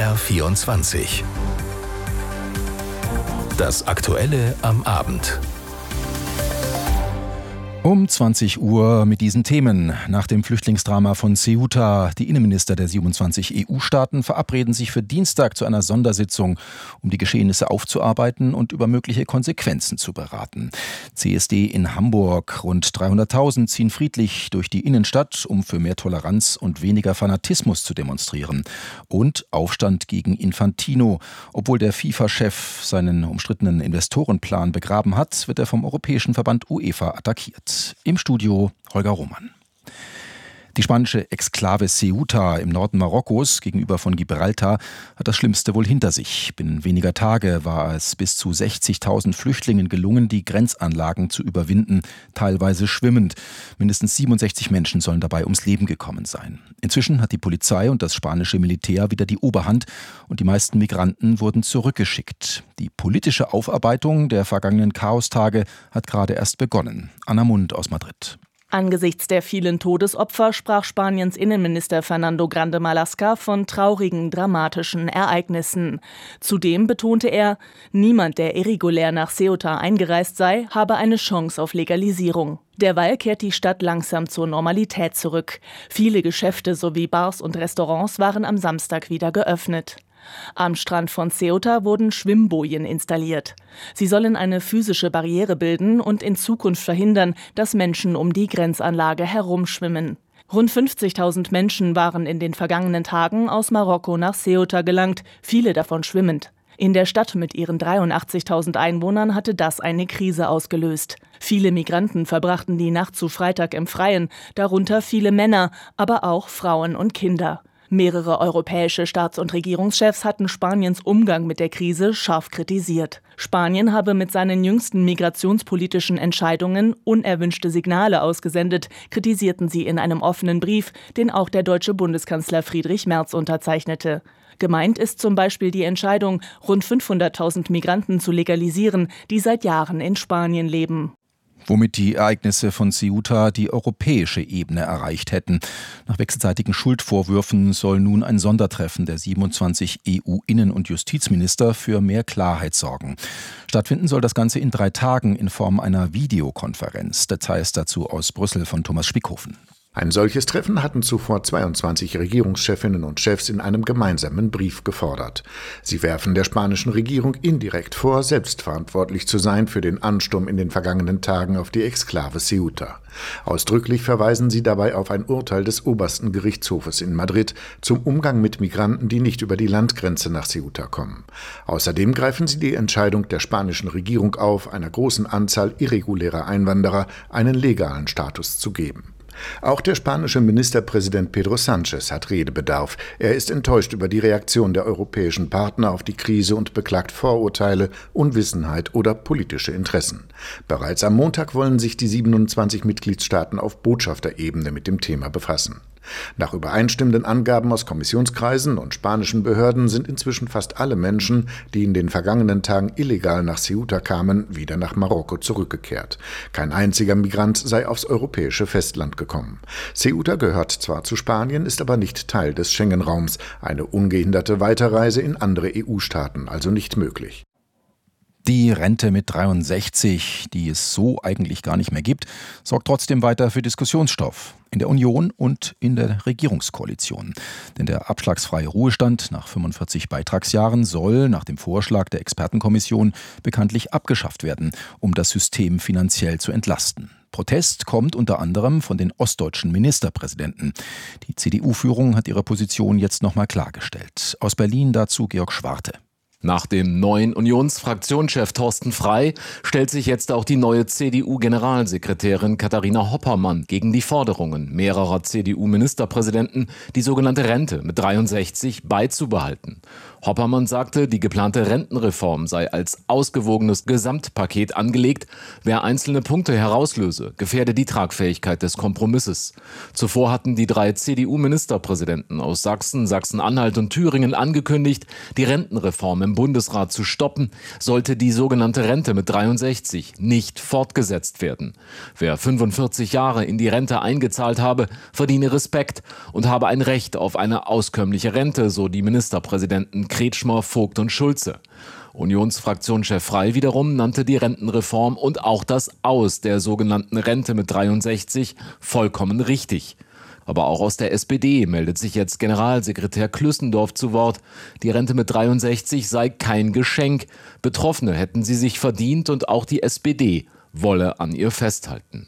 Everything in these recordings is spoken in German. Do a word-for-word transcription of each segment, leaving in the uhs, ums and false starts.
R vierundzwanzig. Das Aktuelle am Abend. Um zwanzig Uhr mit diesen Themen. Nach dem Flüchtlingsdrama von Ceuta. Die Innenminister der siebenundzwanzig E U-Staaten verabreden sich für Dienstag zu einer Sondersitzung, um die Geschehnisse aufzuarbeiten und über mögliche Konsequenzen zu beraten. C S D in Hamburg. Rund dreihunderttausend ziehen friedlich durch die Innenstadt, um für mehr Toleranz und weniger Fanatismus zu demonstrieren. Und Aufstand gegen Infantino. Obwohl der FIFA-Chef seinen umstrittenen Investorenplan begraben hat, wird er vom Europäischen Verband UEFA attackiert. Im Studio Holger Roman. Die spanische Exklave Ceuta im Norden Marokkos gegenüber von Gibraltar hat das Schlimmste wohl hinter sich. Binnen weniger Tage war es bis zu sechzigtausend Flüchtlingen gelungen, die Grenzanlagen zu überwinden, teilweise schwimmend. Mindestens siebenundsechzig Menschen sollen dabei ums Leben gekommen sein. Inzwischen hat die Polizei und das spanische Militär wieder die Oberhand und die meisten Migranten wurden zurückgeschickt. Die politische Aufarbeitung der vergangenen Chaostage hat gerade erst begonnen. Anna Mund aus Madrid. Angesichts der vielen Todesopfer sprach Spaniens Innenminister Fernando Grande Marlaska von traurigen, dramatischen Ereignissen. Zudem betonte er, niemand, der irregulär nach Ceuta eingereist sei, habe eine Chance auf Legalisierung. Derweil kehrt die Stadt langsam zur Normalität zurück. Viele Geschäfte sowie Bars und Restaurants waren am Samstag wieder geöffnet. Am Strand von Ceuta wurden Schwimmbojen installiert. Sie sollen eine physische Barriere bilden und in Zukunft verhindern, dass Menschen um die Grenzanlage herumschwimmen. Rund fünfzigtausend Menschen waren in den vergangenen Tagen aus Marokko nach Ceuta gelangt, viele davon schwimmend. In der Stadt mit ihren dreiundachtzigtausend Einwohnern hatte das eine Krise ausgelöst. Viele Migranten verbrachten die Nacht zu Freitag im Freien, darunter viele Männer, aber auch Frauen und Kinder. Mehrere europäische Staats- und Regierungschefs hatten Spaniens Umgang mit der Krise scharf kritisiert. Spanien habe mit seinen jüngsten migrationspolitischen Entscheidungen unerwünschte Signale ausgesendet, kritisierten sie in einem offenen Brief, den auch der deutsche Bundeskanzler Friedrich Merz unterzeichnete. Gemeint ist zum Beispiel die Entscheidung, rund fünfhunderttausend Migranten zu legalisieren, die seit Jahren in Spanien leben. Womit die Ereignisse von Ceuta die europäische Ebene erreicht hätten. Nach wechselseitigen Schuldvorwürfen soll nun ein Sondertreffen der siebenundzwanzig E U-Innen- und Justizminister für mehr Klarheit sorgen. Stattfinden soll das Ganze in drei Tagen in Form einer Videokonferenz. Details dazu aus Brüssel von Thomas Spickhofen. Ein solches Treffen hatten zuvor zweiundzwanzig Regierungschefinnen und Chefs in einem gemeinsamen Brief gefordert. Sie werfen der spanischen Regierung indirekt vor, selbstverantwortlich zu sein für den Ansturm in den vergangenen Tagen auf die Exklave Ceuta. Ausdrücklich verweisen sie dabei auf ein Urteil des obersten Gerichtshofes in Madrid zum Umgang mit Migranten, die nicht über die Landgrenze nach Ceuta kommen. Außerdem greifen sie die Entscheidung der spanischen Regierung auf, einer großen Anzahl irregulärer Einwanderer einen legalen Status zu geben. Auch der spanische Ministerpräsident Pedro Sánchez hat Redebedarf. Er ist enttäuscht über die Reaktion der europäischen Partner auf die Krise und beklagt Vorurteile, Unwissenheit oder politische Interessen. Bereits am Montag wollen sich die siebenundzwanzig Mitgliedstaaten auf Botschafterebene mit dem Thema befassen. Nach übereinstimmenden Angaben aus Kommissionskreisen und spanischen Behörden sind inzwischen fast alle Menschen, die in den vergangenen Tagen illegal nach Ceuta kamen, wieder nach Marokko zurückgekehrt. Kein einziger Migrant sei aufs europäische Festland gekommen. Ceuta gehört zwar zu Spanien, ist aber nicht Teil des Schengen-Raums. Eine ungehinderte Weiterreise in andere E U-Staaten also nicht möglich. Die Rente mit dreiundsechzig, die es so eigentlich gar nicht mehr gibt, sorgt trotzdem weiter für Diskussionsstoff. In der Union und in der Regierungskoalition. Denn der abschlagsfreie Ruhestand nach fünfundvierzig Beitragsjahren soll nach dem Vorschlag der Expertenkommission bekanntlich abgeschafft werden, um das System finanziell zu entlasten. Protest kommt unter anderem von den ostdeutschen Ministerpräsidenten. Die C D U-Führung hat ihre Position jetzt nochmal klargestellt. Aus Berlin dazu Georg Schwarte. Nach dem neuen Unionsfraktionschef Thorsten Frey stellt sich jetzt auch die neue C D U-Generalsekretärin Katharina Hoppermann gegen die Forderungen mehrerer C D U-Ministerpräsidenten, die sogenannte Rente mit dreiundsechzig beizubehalten. Hoppermann sagte, die geplante Rentenreform sei als ausgewogenes Gesamtpaket angelegt. Wer einzelne Punkte herauslöse, gefährde die Tragfähigkeit des Kompromisses. Zuvor hatten die drei C D U-Ministerpräsidenten aus Sachsen, Sachsen-Anhalt und Thüringen angekündigt, die Rentenreform im Bundesrat zu stoppen, sollte die sogenannte Rente mit dreiundsechzig nicht fortgesetzt werden. Wer fünfundvierzig Jahre in die Rente eingezahlt habe, verdiene Respekt und habe ein Recht auf eine auskömmliche Rente, so die Ministerpräsidenten Kretschmer, Vogt und Schulze. Unionsfraktionschef Frey wiederum nannte die Rentenreform und auch das Aus der sogenannten Rente mit dreiundsechzig vollkommen richtig. Aber auch aus der S P D meldet sich jetzt Generalsekretär Klüssendorf zu Wort. Die Rente mit dreiundsechzig sei kein Geschenk. Betroffene hätten sie sich verdient und auch die S P D wolle an ihr festhalten.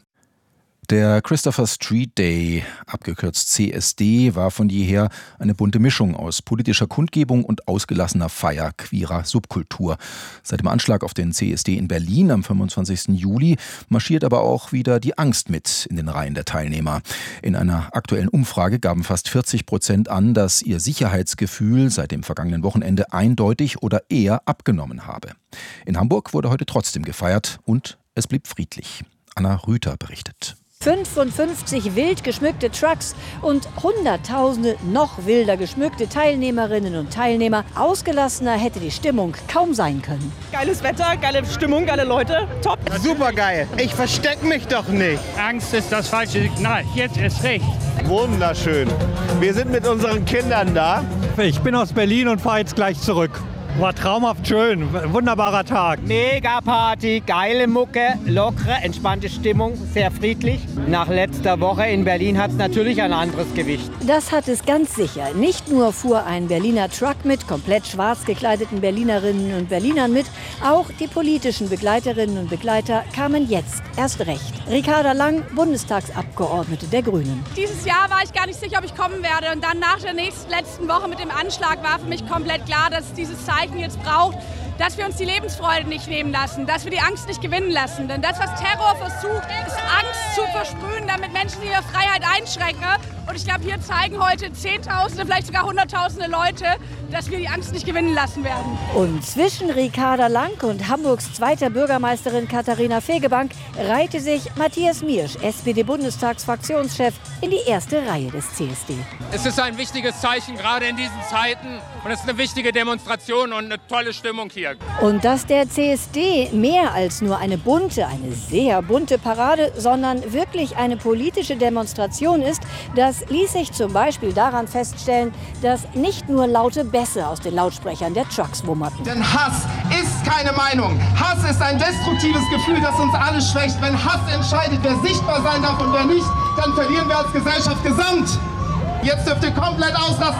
Der Christopher Street Day, abgekürzt C S D, war von jeher eine bunte Mischung aus politischer Kundgebung und ausgelassener Feier queerer Subkultur. Seit dem Anschlag auf den C S D in Berlin am fünfundzwanzigsten Juli marschiert aber auch wieder die Angst mit in den Reihen der Teilnehmer. In einer aktuellen Umfrage gaben fast vierzig Prozent an, dass ihr Sicherheitsgefühl seit dem vergangenen Wochenende eindeutig oder eher abgenommen habe. In Hamburg wurde heute trotzdem gefeiert und es blieb friedlich. Anna Rüther berichtet. fünfundfünfzig wild geschmückte Trucks und Hunderttausende noch wilder geschmückte Teilnehmerinnen und Teilnehmer. Ausgelassener hätte die Stimmung kaum sein können. Geiles Wetter, geile Stimmung, geile Leute, top. Super geil, ich verstecke mich doch nicht. Angst ist das falsche Signal, jetzt ist recht. Wunderschön. Wir sind mit unseren Kindern da. Ich bin aus Berlin und fahre jetzt gleich zurück. War traumhaft schön, wunderbarer Tag. Mega Party, geile Mucke, lockere, entspannte Stimmung, sehr friedlich. Nach letzter Woche in Berlin hat es natürlich ein anderes Gewicht. Das hat es ganz sicher. Nicht nur fuhr ein Berliner Truck mit komplett schwarz gekleideten Berlinerinnen und Berlinern mit, auch die politischen Begleiterinnen und Begleiter kamen jetzt erst recht. Ricarda Lang, Bundestagsabgeordnete der Grünen. Dieses Jahr war ich gar nicht sicher, ob ich kommen werde. Und dann nach der nächsten, letzten Woche mit dem Anschlag war für mich komplett klar, dass es dieses Zeichen jetzt braucht, dass wir uns die Lebensfreude nicht nehmen lassen, dass wir die Angst nicht gewinnen lassen. Denn das, was Terror versucht, ist Angst zu versprühen, damit Menschen ihre Freiheit einschränken. Und ich glaube, hier zeigen heute Zehntausende, vielleicht sogar Hunderttausende Leute, dass wir die Angst nicht gewinnen lassen werden. Und zwischen Ricarda Lang und Hamburgs zweiter Bürgermeisterin Katharina Fegebank reihte sich Matthias Miersch, S P D-Bundestagsfraktionschef, in die erste Reihe des C S D. Es ist ein wichtiges Zeichen, gerade in diesen Zeiten. Und es ist eine wichtige Demonstration und eine tolle Stimmung hier. Und dass der C S D mehr als nur eine bunte, eine sehr bunte Parade, sondern wirklich eine politische Demonstration ist, das ließ sich zum Beispiel daran feststellen, dass nicht nur laute Bässe aus den Lautsprechern der Trucks wummerten. Denn Hass ist keine Meinung. Hass ist ein destruktives Gefühl, das uns alle schwächt. Wenn Hass entscheidet, wer sichtbar sein darf und wer nicht, dann verlieren wir als Gesellschaft gesamt. Jetzt dürft ihr komplett auslassen.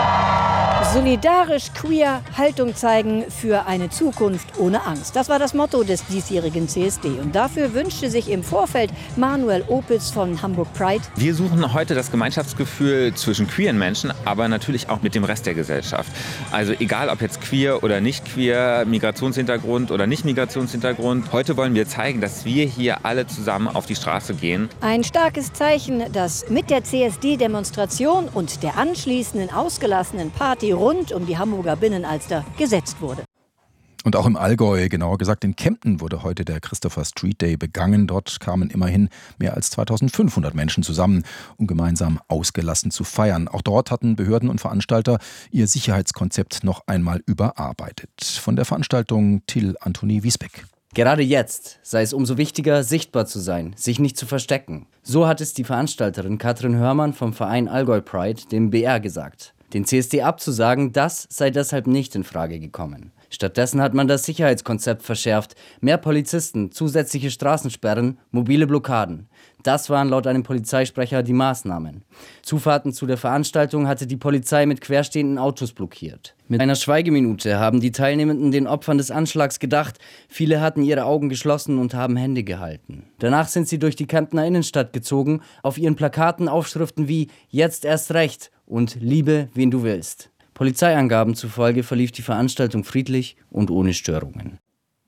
Solidarisch queer, Haltung zeigen für eine Zukunft ohne Angst. Das war das Motto des diesjährigen C S D. Und dafür wünschte sich im Vorfeld Manuel Opitz von Hamburg Pride. Wir suchen heute das Gemeinschaftsgefühl zwischen queeren Menschen, aber natürlich auch mit dem Rest der Gesellschaft. Also egal, ob jetzt queer oder nicht queer, Migrationshintergrund oder nicht Migrationshintergrund. Heute wollen wir zeigen, dass wir hier alle zusammen auf die Straße gehen. Ein starkes Zeichen, das mit der C S D-Demonstration und der anschließenden ausgelassenen Party rund um die Hamburger Binnenalster gesetzt wurde. Und auch im Allgäu, genauer gesagt in Kempten, wurde heute der Christopher Street Day begangen. Dort kamen immerhin mehr als zweitausendfünfhundert Menschen zusammen, um gemeinsam ausgelassen zu feiern. Auch dort hatten Behörden und Veranstalter ihr Sicherheitskonzept noch einmal überarbeitet. Von der Veranstaltung Till Anthony Wiesbeck. Gerade jetzt sei es umso wichtiger, sichtbar zu sein, sich nicht zu verstecken. So hat es die Veranstalterin Katrin Hörmann vom Verein Allgäu Pride dem B R gesagt. Den C S D abzusagen, das sei deshalb nicht in Frage gekommen. Stattdessen hat man das Sicherheitskonzept verschärft. Mehr Polizisten, zusätzliche Straßensperren, mobile Blockaden. Das waren laut einem Polizeisprecher die Maßnahmen. Zufahrten zu der Veranstaltung hatte die Polizei mit querstehenden Autos blockiert. Mit einer Schweigeminute haben die Teilnehmenden den Opfern des Anschlags gedacht. Viele hatten ihre Augen geschlossen und haben Hände gehalten. Danach sind sie durch die Kemptener Innenstadt gezogen. Auf ihren Plakaten Aufschriften wie »Jetzt erst recht« und »Liebe, wen du willst«. Polizeiangaben zufolge verlief die Veranstaltung friedlich und ohne Störungen.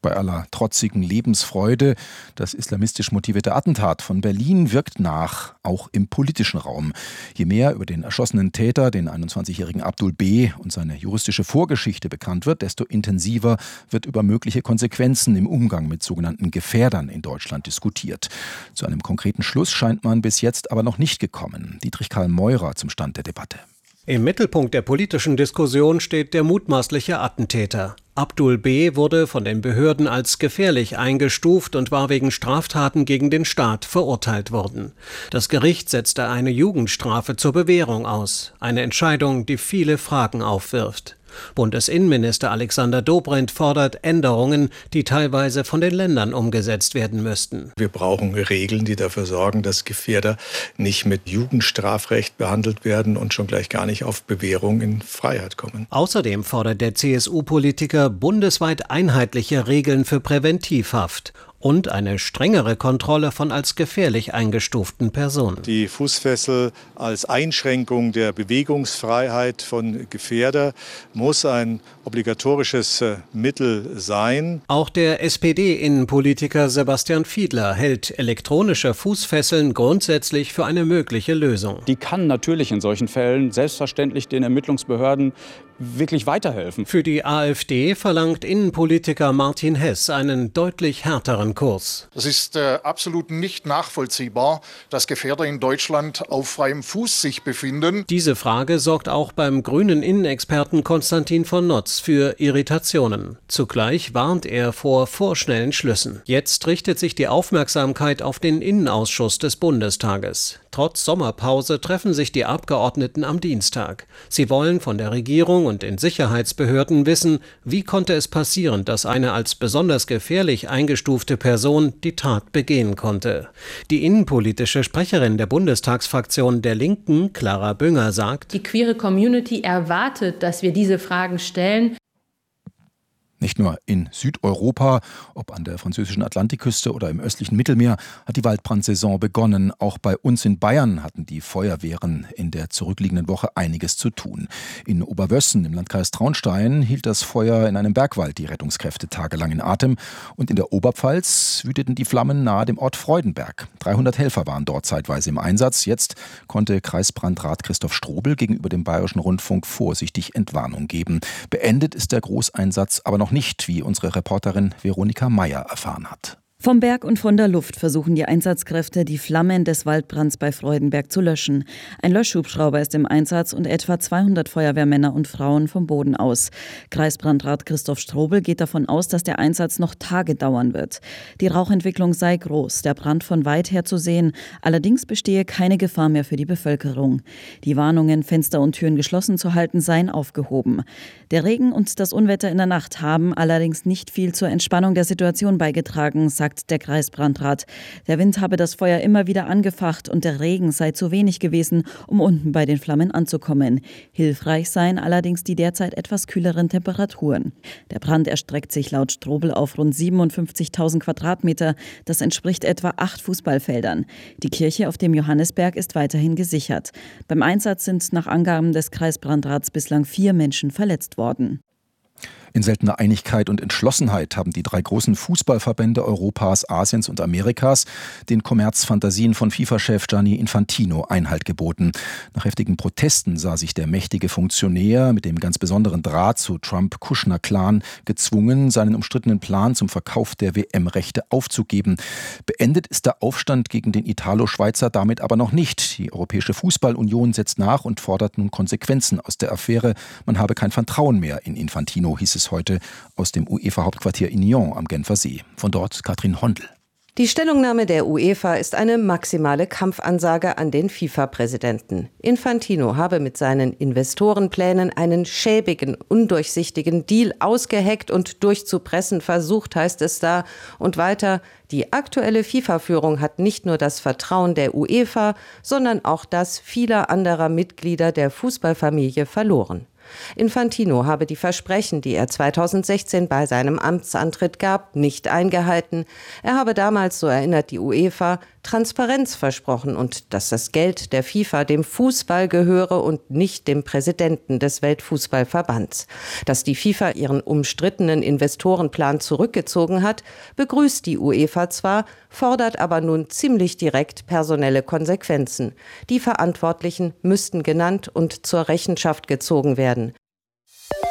Bei aller trotzigen Lebensfreude, das islamistisch motivierte Attentat von Berlin wirkt nach, auch im politischen Raum. Je mehr über den erschossenen Täter, den einundzwanzigjährigen Abdul B. und seine juristische Vorgeschichte bekannt wird, desto intensiver wird über mögliche Konsequenzen im Umgang mit sogenannten Gefährdern in Deutschland diskutiert. Zu einem konkreten Schluss scheint man bis jetzt aber noch nicht gekommen. Dietrich Karl Meurer zum Stand der Debatte. Im Mittelpunkt der politischen Diskussion steht der mutmaßliche Attentäter. Abdul B. wurde von den Behörden als gefährlich eingestuft und war wegen Straftaten gegen den Staat verurteilt worden. Das Gericht setzte eine Jugendstrafe zur Bewährung aus. Eine Entscheidung, die viele Fragen aufwirft. Bundesinnenminister Alexander Dobrindt fordert Änderungen, die teilweise von den Ländern umgesetzt werden müssten. Wir brauchen Regeln, die dafür sorgen, dass Gefährder nicht mit Jugendstrafrecht behandelt werden und schon gleich gar nicht auf Bewährung in Freiheit kommen. Außerdem fordert der C S U-Politiker bundesweit einheitliche Regeln für Präventivhaft und eine strengere Kontrolle von als gefährlich eingestuften Personen. Die Fußfessel als Einschränkung der Bewegungsfreiheit von Gefährder muss ein obligatorisches Mittel sein. Auch der S P D-Innenpolitiker Sebastian Fiedler hält elektronische Fußfesseln grundsätzlich für eine mögliche Lösung. Die kann natürlich in solchen Fällen selbstverständlich den Ermittlungsbehörden wirklich weiterhelfen. Für die AfD verlangt Innenpolitiker Martin Hess einen deutlich härteren Kurs. Es ist äh, absolut nicht nachvollziehbar, dass Gefährder in Deutschland auf freiem Fuß sich befinden. Diese Frage sorgt auch beim grünen Innenexperten Konstantin von Notz für Irritationen. Zugleich warnt er vor vorschnellen Schlüssen. Jetzt richtet sich die Aufmerksamkeit auf den Innenausschuss des Bundestages. Trotz Sommerpause treffen sich die Abgeordneten am Dienstag. Sie wollen von der Regierung und den Sicherheitsbehörden wissen, wie konnte es passieren, dass eine als besonders gefährlich eingestufte Person die Tat begehen konnte. Die innenpolitische Sprecherin der Bundestagsfraktion der Linken, Clara Bünger, sagt: Die queere Community erwartet, dass wir diese Fragen stellen. Nicht nur in Südeuropa, ob an der französischen Atlantikküste oder im östlichen Mittelmeer, hat die Waldbrandsaison begonnen. Auch bei uns in Bayern hatten die Feuerwehren in der zurückliegenden Woche einiges zu tun. In Oberwössen im Landkreis Traunstein hielt das Feuer in einem Bergwald die Rettungskräfte tagelang in Atem. Und in der Oberpfalz wüteten die Flammen nahe dem Ort Freudenberg. dreihundert Helfer waren dort zeitweise im Einsatz. Jetzt konnte Kreisbrandrat Christoph Strobel gegenüber dem Bayerischen Rundfunk vorsichtig Entwarnung geben. Beendet ist der Großeinsatz aber noch nicht, wie unsere Reporterin Veronika Meyer erfahren hat. Vom Berg und von der Luft versuchen die Einsatzkräfte, die Flammen des Waldbrands bei Freudenberg zu löschen. Ein Löschhubschrauber ist im Einsatz und etwa zweihundert Feuerwehrmänner und Frauen vom Boden aus. Kreisbrandrat Christoph Strobel geht davon aus, dass der Einsatz noch Tage dauern wird. Die Rauchentwicklung sei groß, der Brand von weit her zu sehen. Allerdings bestehe keine Gefahr mehr für die Bevölkerung. Die Warnungen, Fenster und Türen geschlossen zu halten, seien aufgehoben. Der Regen und das Unwetter in der Nacht haben allerdings nicht viel zur Entspannung der Situation beigetragen, sagt der Kreisbrandrat. Der Wind habe das Feuer immer wieder angefacht und der Regen sei zu wenig gewesen, um unten bei den Flammen anzukommen. Hilfreich seien allerdings die derzeit etwas kühleren Temperaturen. Der Brand erstreckt sich laut Strobel auf rund siebenundfünfzigtausend Quadratmeter. Das entspricht etwa acht Fußballfeldern. Die Kirche auf dem Johannisberg ist weiterhin gesichert. Beim Einsatz sind nach Angaben des Kreisbrandrats bislang vier Menschen verletzt worden. In seltener Einigkeit und Entschlossenheit haben die drei großen Fußballverbände Europas, Asiens und Amerikas den Kommerzfantasien von FIFA-Chef Gianni Infantino Einhalt geboten. Nach heftigen Protesten sah sich der mächtige Funktionär mit dem ganz besonderen Draht zu Trump-Kushner-Clan gezwungen, seinen umstrittenen Plan zum Verkauf der W M-Rechte aufzugeben. Beendet ist der Aufstand gegen den Italo-Schweizer damit aber noch nicht. Die Europäische Fußballunion setzt nach und fordert nun Konsequenzen aus der Affäre. Man habe kein Vertrauen mehr in Infantino, hieß es heute aus dem UEFA-Hauptquartier in Nyon am Genfer See. Von dort Katrin Hondl. Die Stellungnahme der UEFA ist eine maximale Kampfansage an den FIFA-Präsidenten. Infantino habe mit seinen Investorenplänen einen schäbigen, undurchsichtigen Deal ausgeheckt und durchzupressen versucht, heißt es da. Und weiter: Die aktuelle FIFA-Führung hat nicht nur das Vertrauen der UEFA, sondern auch das vieler anderer Mitglieder der Fußballfamilie verloren. Infantino habe die Versprechen, die er zweitausendsechzehn bei seinem Amtsantritt gab, nicht eingehalten. Er habe damals, so erinnert die UEFA, Transparenz versprochen und dass das Geld der FIFA dem Fußball gehöre und nicht dem Präsidenten des Weltfußballverbands. Dass die FIFA ihren umstrittenen Investorenplan zurückgezogen hat, begrüßt die UEFA zwar, fordert aber nun ziemlich direkt personelle Konsequenzen. Die Verantwortlichen müssten genannt und zur Rechenschaft gezogen werden.